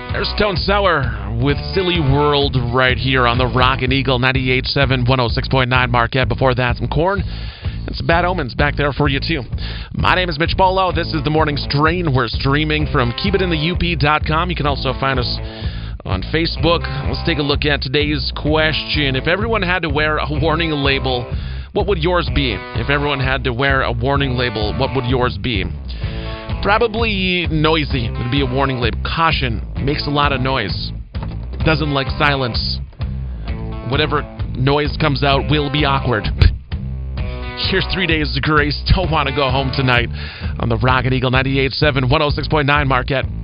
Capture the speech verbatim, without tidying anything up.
There's Stone Sour with Silly World right here on the Rockin' Eagle ninety-eight point seven, one oh six point nine Marquette. Before that, some Corn and some Bad Omens back there for you, too. My name is Mitch Bolo. This is The Morning Strain. We're streaming from keep it in the U P dot com. You can also find us on Facebook. Let's take a look at today's question. If everyone had to wear a warning label, what would yours be? If everyone had to wear a warning label, what would yours be? Probably noisy would be a warning label. Caution, makes a lot of noise. Doesn't like silence. Whatever noise comes out will be awkward. Here's Three Days of Grace. Don't want to go home tonight on the Rockin' Eagle ninety-eight point seven, one oh six point nine Marquette.